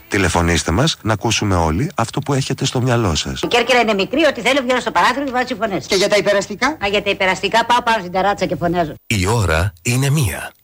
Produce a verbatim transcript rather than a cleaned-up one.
Τηλεφωνήστε μας να ακούσουμε όλοι αυτό που έχετε στο μυαλό σας. Η Κέρκυρα είναι μικρή, ό,τι θέλω βγαίνω στο παράθυρο και βάζω φωνές. Και για τα υπεραστικά? Α, για τα υπεραστικά πάω πάνω στην ταράτσα και φωνάζω. Η ώρα είναι μία.